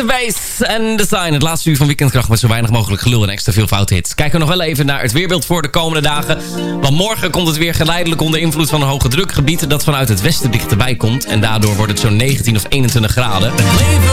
Ace of Base en Design. Het laatste uur van Weekendkracht met zo weinig mogelijk gelul en extra veel fouthits. Kijken we nog wel even naar het weerbeeld voor de komende dagen. Want morgen komt het weer geleidelijk onder invloed van een hoge drukgebied dat vanuit het westen dichterbij komt. En daardoor wordt het zo'n 19 of 21 graden. Het leven